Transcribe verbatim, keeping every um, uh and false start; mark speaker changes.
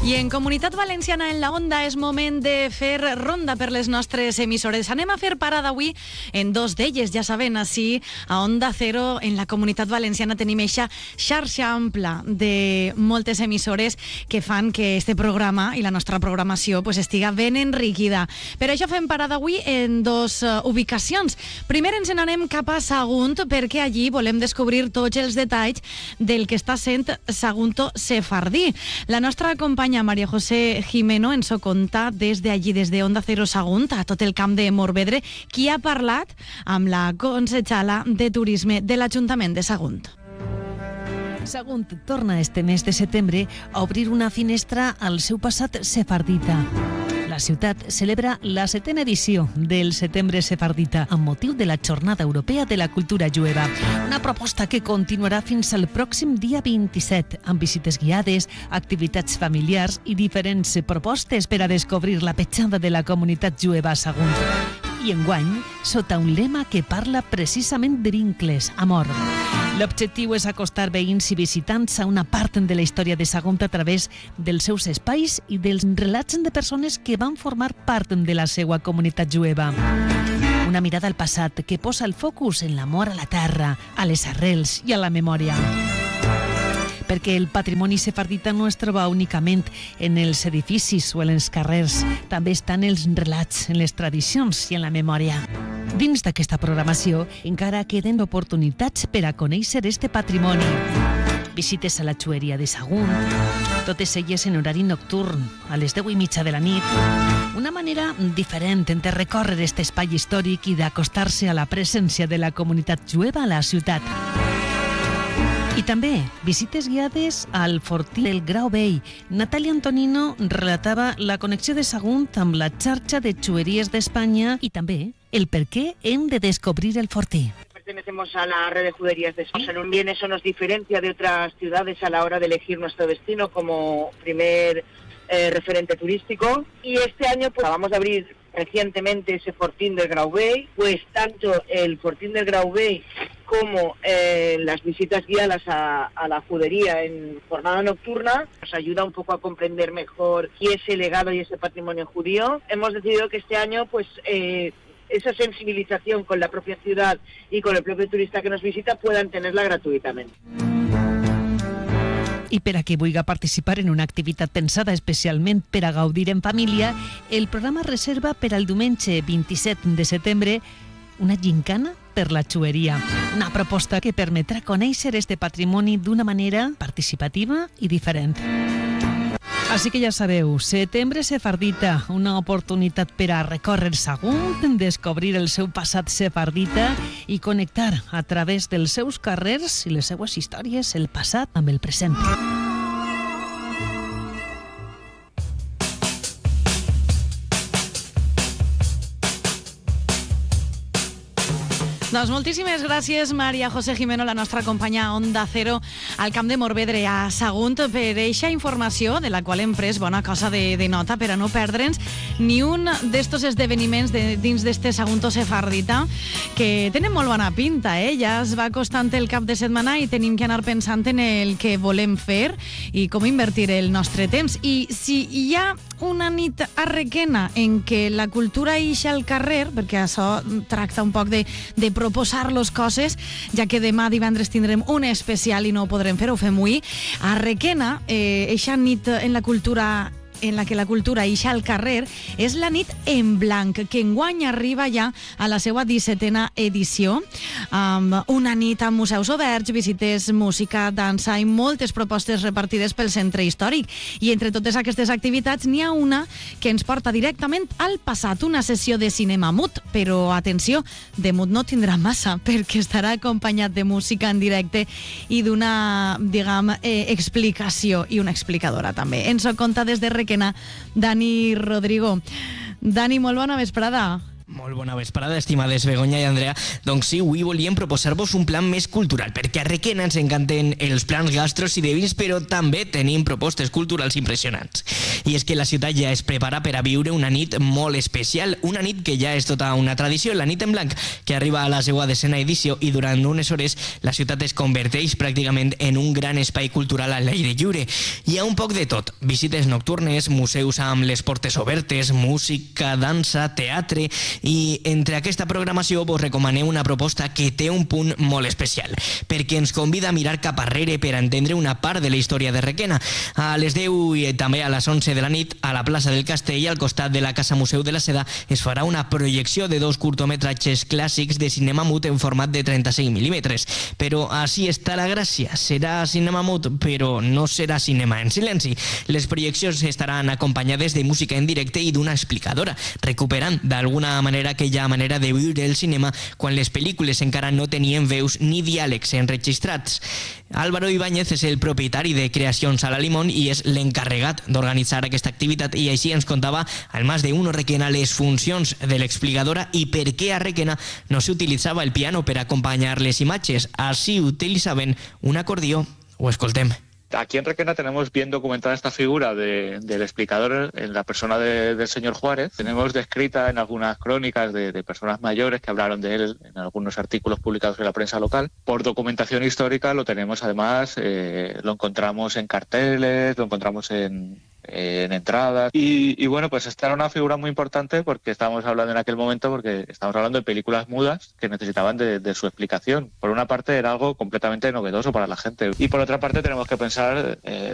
Speaker 1: I en Comunitat Valenciana en la Onda és moment de fer ronda per les nostres emissores. Anem a fer parada avui en dos d'elles, ja saben, així a Onda Cero en la Comunitat Valenciana tenim eixa xarxa ampla de moltes emissores que fan que este programa i la nostra programació pues, estiga ben enriquida. Per això fem parada avui en dos uh, ubicacions. Primer ens n'anem cap a Sagunt perquè allí volem descobrir tots els detalls del que està sent Sagunto Sefardí. La nostra companya María José Jimeno ens ho conta des d'allí, des de Onda Cero Sagunt, a tot el camp de Morvedre, qui ha parlat amb la consejala de Turisme de l'Ajuntament de Sagunt.
Speaker 2: Sagunt torna este mes de setembre a obrir una finestra al seu passat sefardita. La ciutat celebra la setena edició del Setembre Sefardita amb motiu de la Jornada Europea de la Cultura Jueva. Una proposta que continuarà fins al pròxim dia vint-i-set, amb visites guiades, activitats familiars i diferents propostes per a descobrir la petjada de la comunitat jueva a Sagunt. I enguany, sota un lema que parla precisament de vincles, amor. L'objectiu és acostar veïns i visitants a una part de la història de Sagunt a través dels seus espais i dels relats de persones que van formar part de la seva comunitat jueva. Una mirada al passat que posa el focus en l'amor a la terra, a les arrels i a la memòria. Perquè el patrimoni sefardita no es troba únicament en els edificis o en els carrers, també està en els relats, en les tradicions i en la memòria. Dins d'aquesta programació encara queden oportunitats per a conèixer este patrimoni. Visites a la Xueria de Sagunt, totes elles en horari nocturn, a les deu i mitja de la nit. Una manera diferent de recórrer aquest espai històric i d'acostar-se a la presència de la comunitat jueva a la ciutat. I també visites guiades al fortí del Grau Vell. Natàlia Antonino relatava la connexió de Sagunt amb la xarxa de xueries d'Espanya i també el per què hem de descobrir el fortí.
Speaker 3: Pertenecemos a la red de juderías de España. También eso nos diferencia de otras ciudades a la hora de elegir nuestro destino como primer eh, referente turístico. Y este año pues vamos a abrir recientemente ese fortín del Grau Vell, pues tanto el fortín del Grau Vell como eh, las visitas guiadas a, a la judería en jornada nocturna nos ayuda un poco a comprender mejor y ese legado y ese patrimonio judío. Hemos decidido que este año pues eh, esa sensibilización con la propia ciudad y con el propio turista que nos visita puedan tenerla gratuitamente.
Speaker 2: I per a qui vulgui participar en una activitat pensada especialment per a gaudir en família, el programa reserva per al diumenge vint-i-set de setembre una gincana per la xueria, una proposta que permetrà conèixer este patrimoni d'una manera participativa i diferent. Així que ja sabeu, Setembre Sefardita, una oportunitat per a recórrer Sagunt, descobrir el seu passat sefardita i connectar a través dels seus carrers i les seues històries el passat amb el present.
Speaker 1: Doncs moltíssimes gràcies, María José Jimeno, la nostra companya Onda Cero, al camp de Morvedre, a Sagunt, per eixa informació, de la qual hem pres bona cosa de, de nota per a no perdre'ns ni un d'estos esdeveniments de, dins d'este Sagunto Sefardita, que tenen molt bona pinta, eh? Ja es va acostant el cap de setmana i tenim que anar pensant en el que volem fer i com invertir el nostre temps. I si hi ha una nit a Requena en què la cultura ixa al carrer, perquè això tracta un poc de, de proposar-los coses, ja que demà divendres tindrem un especial i no ho podrem fer, ho fem avui. A Requena, eh, eixa nit en la cultura en la que la cultura ixa al carrer, és la nit en blanc, que enguany arriba ja a la seva dissetena edició, amb una nit amb museus oberts, visites, música, dansa i moltes propostes repartides pel centre històric. I entre totes aquestes activitats n'hi ha una que ens porta directament al passat, una sessió de cinema mut, però atenció, de mut no tindrà massa, perquè estarà acompanyat de música en directe i d'una, diguem, eh, explicació, i una explicadora també. Ens ho conta des de Requena Dani Rodrigo. Dani, molt bona vesprada.
Speaker 4: Molt bona vesprada, estimades Begoña i Andrea. Doncs sí, avui volíem proposar-vos un plan més cultural, perquè a Requena ens encanten els plans gastros i de vins, però també tenim propostes culturals impressionants. i és que la ciutat ja es prepara per a viure una nit molt especial, una nit que ja és tota una tradició, la nit en blanc, que arriba a la seva desena edició i durant unes hores la ciutat es converteix pràcticament en un gran espai cultural a l'aire lliure. Hi ha un poc de tot, visites nocturnes, museus amb les portes obertes, música, dansa, teatre, i entre aquesta programació vos recomanem una proposta que té un punt molt especial, perquè ens convida a mirar cap arrere per entendre una part de la història de Requena. A les deu i també a les onze de la nit, a la plaça del Castell, al costat de la Casa Museu de la Seda, es farà una projecció de dos curtometratges clàssics de cinema mut en format de trenta-cinc mil·límetres. Però així està la gràcia, serà cinema mut, però no serà cinema en silenci. Les projeccions estaran acompanyades de música en directe i d'una explicadora, recuperant d'alguna manera aquella manera de viure el cinema quan les pel·lícules encara no tenien veus ni diàlegs enregistrats. Álvaro Ibáñez és el propietari de Creacions a la Limón i és l'encarregat d'organitzar aquesta activitat, i així ens contava al Más de Uno Requena les funcions de l'explicadora i per què a Requena no s'utilitzava el piano per acompanyar les imatges, així utilitzaven un acordió. Ho escoltem.
Speaker 5: Aquí en Requena tenemos bien documentada esta figura de, del explicador en la persona de, del señor Juárez. Tenemos descrita en algunas crónicas de, de personas mayores que hablaron de él en algunos artículos publicados en la prensa local. Por documentación histórica lo tenemos además, eh, lo encontramos en carteles, lo encontramos en... en entradas y, y bueno, pues esta era una figura muy importante porque estábamos hablando en aquel momento porque estábamos hablando de películas mudas que necesitaban de, de su explicación. Por una parte era algo completamente novedoso para la gente y por otra parte tenemos que pensar eh,